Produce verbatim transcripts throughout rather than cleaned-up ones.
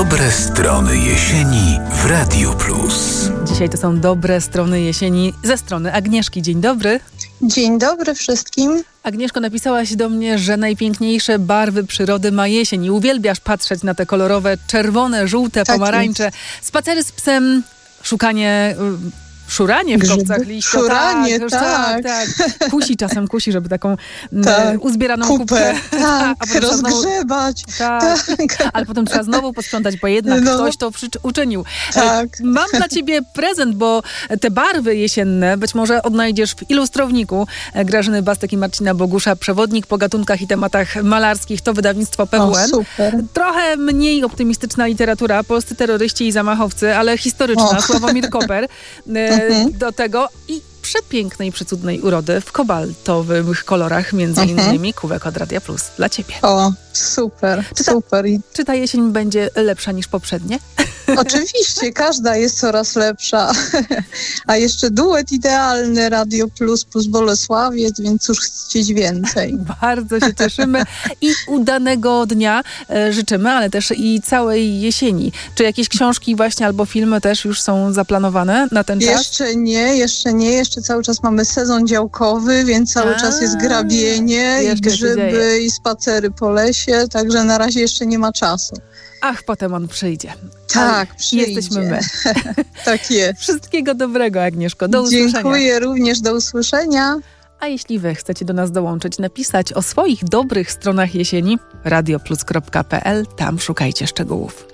Dobre strony jesieni w Radiu Plus. Dzisiaj to są dobre strony jesieni ze strony Agnieszki. Dzień dobry. Dzień dobry wszystkim. Agnieszko, napisałaś do mnie, że najpiękniejsze barwy przyrody ma jesień i uwielbiasz patrzeć na te kolorowe, czerwone, żółte, tak pomarańcze. Jest. Spacery z psem, szukanie... Szuranie w kopcach liścia. Szuranie, tak, tak. tak, tak. Kusi czasem, kusi, żeby taką tak. e, uzbieraną kupę. kubkę Tak, a rozgrzebać. Znowu, tak, tak. Ale potem trzeba znowu posprzątać, bo jednak no. ktoś to przy, uczynił. Tak. E, mam dla ciebie prezent, bo te barwy jesienne być może odnajdziesz w ilustrowniku Grażyny Bastek i Marcina Bogusza. Przewodnik po gatunkach i tematach malarskich. To wydawnictwo P W N. O, super. Trochę mniej optymistyczna literatura. Polscy terroryści i zamachowcy, ale historyczna. O. Sławomir Koper. E, do tego i przepięknej, przecudnej urody w kobaltowych kolorach, między uh-huh. innymi kubek od Radia Plus dla ciebie. O, super, czy ta, super. Czy ta jesień będzie lepsza niż poprzednie? Oczywiście, każda jest coraz lepsza. A jeszcze duet idealny Radio Plus plus Bolesławiec, więc cóż chcieć więcej. Bardzo się cieszymy i udanego dnia e, życzymy, ale też i całej jesieni. Czy jakieś książki właśnie albo filmy też już są zaplanowane na ten czas? Jeszcze nie, jeszcze nie. Jeszcze cały czas mamy sezon działkowy, więc cały A, czas jest grabienie i grzyby i spacery po lesie, także na razie jeszcze nie ma czasu. Ach, potem on przyjdzie. Tak, Ale przyjdzie. Jesteśmy my. Tak jest. Wszystkiego dobrego, Agnieszko. Do usłyszenia. Dziękuję również, do usłyszenia. A jeśli wy chcecie do nas dołączyć, napisać o swoich dobrych stronach jesieni, radioplus kropka p l, tam szukajcie szczegółów.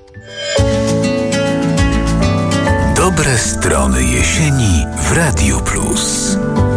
Dobre strony jesieni w Radiu Plus.